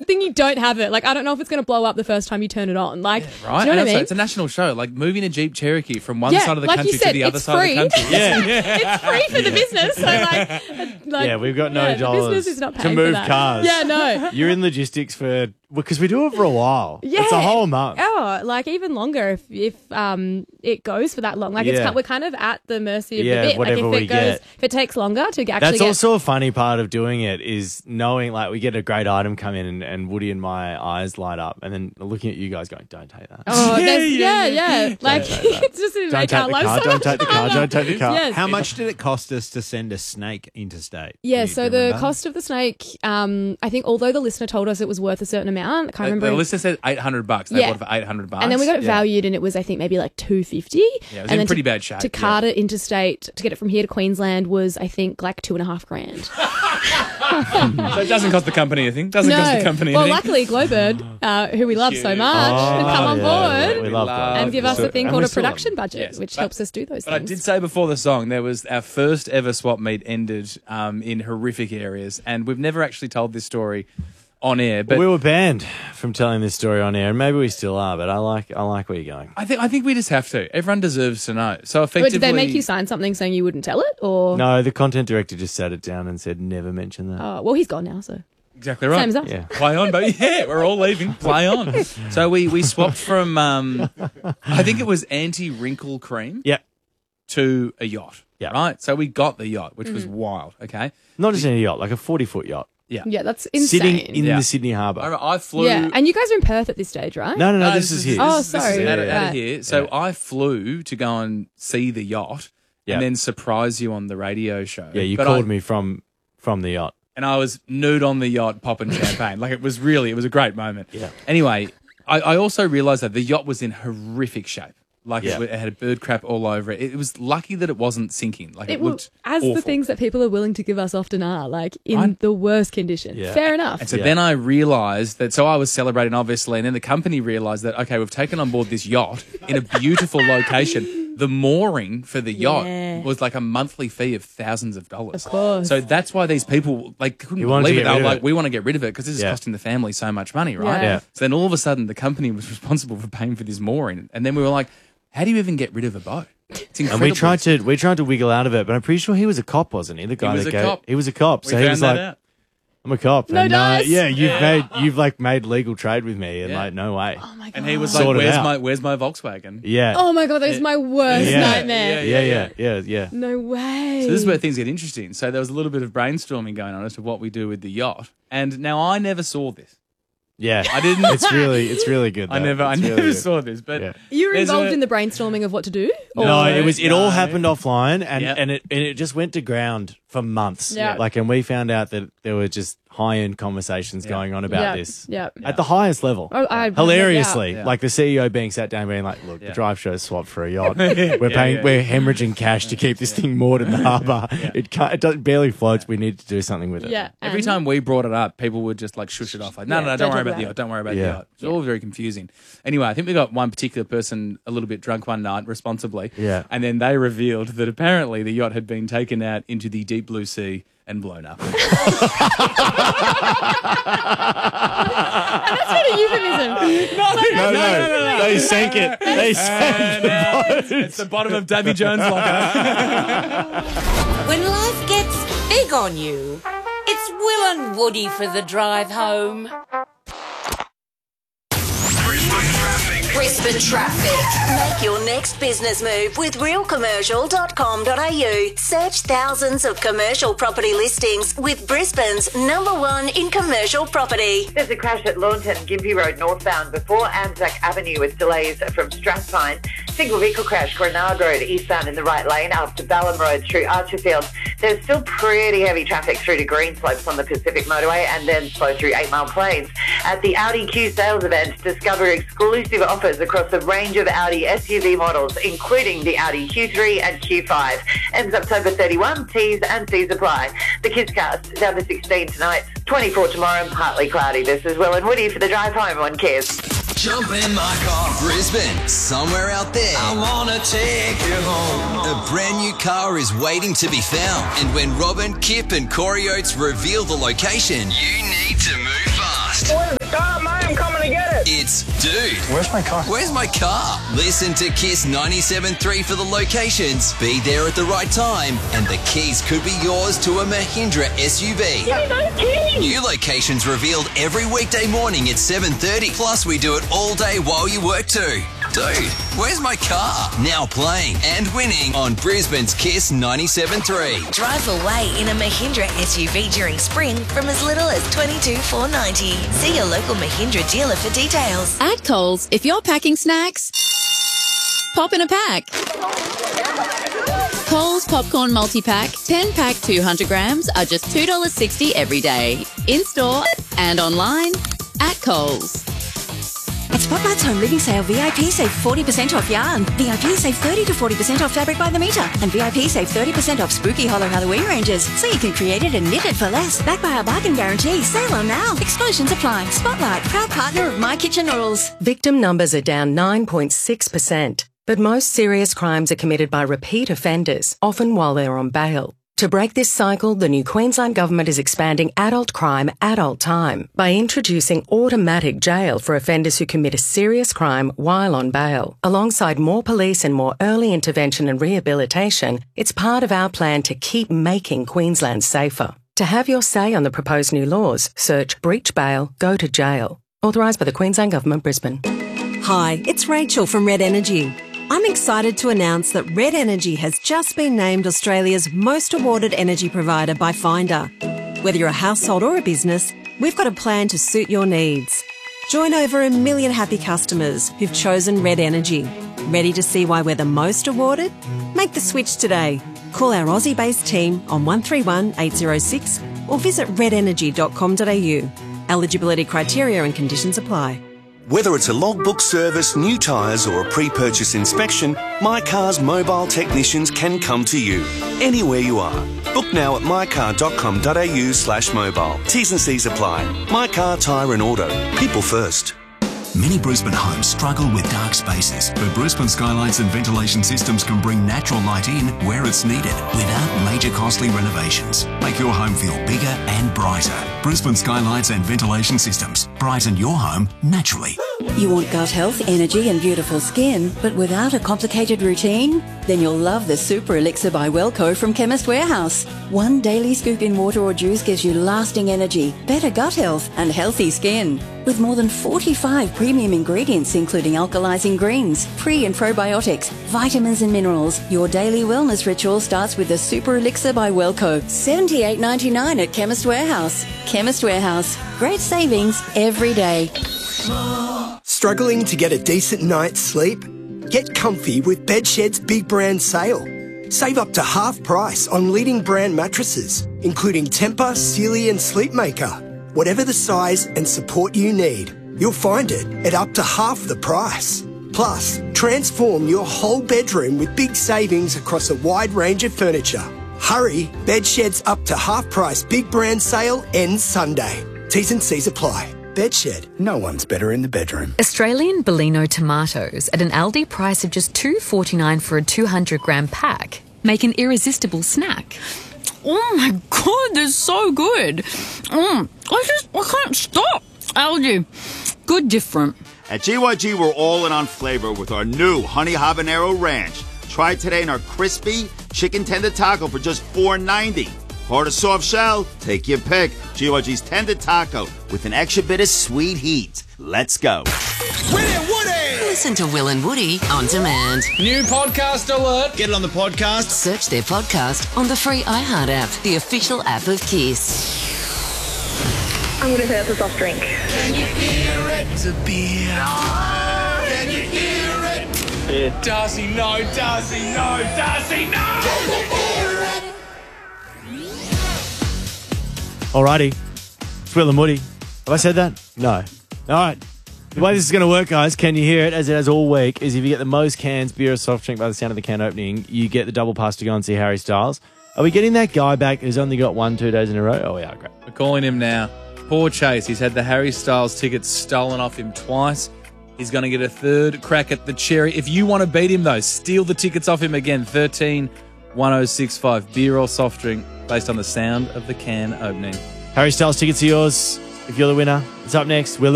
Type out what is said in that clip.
thing you don't have it. Like, I don't know if it's going to blow up the first time you turn it on. Like, Right? do you know what I And mean? it's a national show. Like moving a Jeep Cherokee from one Yeah, side of the like country you said, to the other it's side free. of the country. It's free for the business. So like Yeah, we've got no the dollars business is not to paying move for that. cars. Yeah, no. You're in logistics because we do it for a while. Yeah. It's a whole month. Oh, like even longer if it goes for that long. Like Yeah. we're kind of at the mercy of Yeah, the bit. whatever like if we it goes, get. if it takes longer to actually That's get. also a funny part of doing it is knowing like we get a great item come in and Woody and my eyes light up and then looking at you guys going, don't take that. Oh, yeah. Like it's just in Don't take the car, don't take the car, don't take the car. Yes. How much did it cost us to send a snake interstate? Yeah, Do so you the remember? cost of the snake, I think although the listener told us it was worth a certain amount, I can't remember. The listener said $800. They Yeah. bought it for $800. And then we got it valued and it was, I think, maybe like $250. Yeah, it was and in then pretty bad shape, To cart it interstate, to get it from here to Queensland was, I think, like $2,500. So it doesn't cost the company anything. Doesn't cost the company Well, anything. luckily, Glowbird, who we love so much, has come on board We love and give us a thing and called we a still love production budget, Yes, which but- helps us do those But I things. did say before the song, there was our first ever swap meet ended in horrific areas, and we've never actually told this story on air. But we were banned from telling this story on air, and maybe we still are. But I like where you're going. I think we just have to. Everyone deserves to know. So But effectively, did they make you sign something saying you wouldn't tell it? Or No, the content director just sat it down and said, "Never mention that." Oh, well, he's gone now, so Exactly right. same as us. Yeah. Play on, baby. Yeah, we're all leaving. Play on. So we swapped from I think it was anti-wrinkle cream Yep. to a yacht. Yeah. Right. So we got the yacht, which was wild. Okay. Not just any yacht, like a 40-foot yacht Yeah, that's insane. sitting in Yeah. the Sydney Harbour. I flew. Yeah, and you guys are in Perth at this stage, right? No, this is his. Oh, This is sorry. out of Right. here. So I flew to go and see the yacht Yeah. and then surprise you on the radio show. Yeah, you But called me from the yacht. and I was nude on the yacht popping champagne. Like it was a great moment. Yeah. Anyway, I also realised that the yacht was in horrific shape. Like Yeah. it had bird crap all over it. It was lucky that it wasn't sinking. Like it will, looked as awful. the things that people are willing to give us often are, like in Right. the worst condition. Yeah. Fair enough. And so Yeah. then I realised that, so I was celebrating obviously, and then the company realised that, okay, we've taken on board this yacht in a beautiful location. The mooring for the yacht Yeah. was like a monthly fee of thousands of dollars. Of course. So that's why these people couldn't You wanted to believe it. get They were rid of like, it. we want to get rid of it because this is Yeah. costing the family so much money, right? Yeah. So then all of a sudden the company was responsible for paying for this mooring. And then we were like, how do you even get rid of a boat? It's And incredible. we tried to wiggle out of it, but I'm pretty sure he was a cop, wasn't he? The guy was that a cop. He was a cop. We So he found was that like, out. I'm a cop. No and, dice. yeah, you've made legal trade with me, and Yeah. like no way. oh my god. And he was Sort it like, out. where's my Volkswagen? Yeah. Oh my god, that is my worst Yeah. nightmare. Yeah. No way. So this is where things get interesting. So there was a little bit of brainstorming going on as to what we do with the yacht. And now I never saw this. Yeah. I didn't. It's really good. I though. never It's really never good. saw this. But Yeah. You were there's involved a- in the brainstorming of what to do? No, it all No. happened offline, and Yep. and it just went to ground for months. Yeah. Like, and we found out that there were just high-end conversations going on about this. Yeah. At the highest level. Oh, I- Hilariously. Yeah. Like the CEO being sat down being like, look, Yeah. the drive show's swapped for a yacht. We're hemorrhaging cash to keep this thing moored in the harbour. It barely floats. We need to do something with it. Yeah. every and- time we brought it up, people would just like shush it off. Like, no, Yeah, don't don't worry talk about about the it. yacht. Don't worry about Yeah. the yacht. It's all very confusing. Anyway, I think we got one particular person a little bit drunk one night, responsibly. Yeah. And then they revealed that apparently the yacht had been taken out into the deep blue sea and blown up. That's not a euphemism. No. They sank it. They sank the boat. It's the bottom of Davy Jones' locker. When life gets big on you, it's Will and Woody for the drive home. Brisbane Traffic. Make your next business move with realcommercial.com.au. Search thousands of commercial property listings with Brisbane's #1 in commercial property. There's a crash at Launton, Gympie Road northbound before Anzac Avenue with delays from Strathpine. Single vehicle crash, Grenard Road eastbound in the right lane after Balham Road through Archerfield. There's still pretty heavy traffic through to Greenslopes on the Pacific Motorway and then slow through 8 Mile Plains. At the Audi Q sales event, discover exclusive offers across a range of Audi SUV models, including the Audi Q3 and Q5. Ends October 31, T's and C's apply. The Kids Cast down to 16 tonight, 24 tomorrow and partly cloudy. This is Will and Woody for the drive home on Kids. Jump in my car, Brisbane, somewhere out there. I wanna take you home. A brand new car is waiting to be found. And when Robin, Kip and Corey Oates reveal the location, you need to move fast. Dude, Where's my car? where's my car? Listen to Kiss 97.3 for the locations. Be there at the right time, and the keys could be yours to a Mahindra SUV. New locations revealed every weekday morning at 7:30. Plus, we do it all day while you work too. Dude, where's my car? Now playing and winning on Brisbane's Kiss 97.3. Drive away in a Mahindra SUV during spring from as little as $22,490. See your local Mahindra dealer for details. At Coles, if you're packing snacks, pop in a pack. Coles Popcorn Multi-Pack, 10-pack 200 grams are just $2.60 every day. In-store and online at Coles. At Spotlight's Home Living Sale, VIP save 40% off yarn. VIP save 30 to 40% off fabric by the metre. And VIP save 30% off spooky hollow Halloween ranges. So you can create it and knit it for less. Backed by our bargain guarantee. Sale on now. Exclusions apply. Spotlight, proud partner of My Kitchen Rules. Victim numbers are down 9.6%. But most serious crimes are committed by repeat offenders, often while they're on bail. To break this cycle, the new Queensland Government is expanding adult crime, adult time by introducing automatic jail for offenders who commit a serious crime while on bail. Alongside more police and more early intervention and rehabilitation, it's part of our plan to keep making Queensland safer. To have your say on the proposed new laws, search Breach Bail, Go to Jail. Authorised by the Queensland Government, Brisbane. Hi, it's Rachel from Red Energy. I'm excited to announce that Red Energy has just been named Australia's most awarded energy provider by Finder. Whether you're a household or a business, we've got a plan to suit your needs. Join over 1 million happy customers who've chosen Red Energy. Ready to see why we're the most awarded? Make the switch today. Call our Aussie-based team on 131 806 or visit redenergy.com.au. Eligibility criteria and conditions apply. Whether it's a logbook service, new tyres or a pre-purchase inspection, My Car's mobile technicians can come to you, anywhere you are. Book now at mycar.com.au/mobile. T's and C's apply. My Car Tyre and Auto. People first. Many Brisbane homes struggle with dark spaces, but Brisbane Skylights and Ventilation Systems can bring natural light in where it's needed without major costly renovations. Make your home feel bigger and brighter. Brisbane Skylights and Ventilation Systems. Brighten your home naturally. You want gut health, energy and beautiful skin, but without a complicated routine? Then you'll love the Super Elixir by Wellco from Chemist Warehouse. One daily scoop in water or juice gives you lasting energy, better gut health and healthy skin. With more than 45 premium ingredients including alkalizing greens, pre and probiotics, vitamins and minerals, your daily wellness ritual starts with the Super Elixir by Wellco. $78.99 at Chemist Warehouse. Chemist Warehouse. Great savings every day. Struggling to get a decent night's sleep? Get comfy with Bedshed's big brand sale. Save up to half price on leading brand mattresses, including Tempur, Sealy and Sleepmaker. Whatever the size and support you need, you'll find it at up to half the price. Plus, transform your whole bedroom with big savings across a wide range of furniture. Hurry, Bedshed's up to half price big brand sale ends Sunday. T's and C's apply. Bedshed, no one's better in the bedroom. Australian Bellino tomatoes at an Aldi price of just $2.49 for a 200-gram pack make an irresistible snack. Oh my God, they're so good. I can't stop. Aldi, good different. At GYG, we're all in on flavor with our new Honey Habanero Ranch. Try it today in our crispy chicken tender taco for just $4.90. Hard or soft shell, take your pick. GYG's tender taco with an extra bit of sweet heat. Let's go. Listen to Will and Woody on demand. New podcast alert. Get it on the podcast. Search their podcast on the free iHeart app, the official app of Kiss. I'm going to say it's a soft drink. Can you hear it? It's a beer. No. Can you hear it? Yeah. Darcy, no. Darcy, no. Darcy, no. Can you hear it? Alrighty. It's Will and Woody. Have I said that? No. All right. The way this is going to work, guys, can you hear it, as it has all week, is if you get the most cans, beer or soft drink by the sound of the can opening, you get the double pass to go and see Harry Styles. Are we getting that guy back who's only got 1-2 days in a row? Oh, we are. Great. We're calling him now. Poor Chase. He's had the Harry Styles tickets stolen off him twice. He's going to get a third crack at the cherry. If you want to beat him, though, steal the tickets off him again. 13-1065. Beer or soft drink based on the sound of the can opening. Harry Styles tickets are yours. If you're the winner, it's up next. Will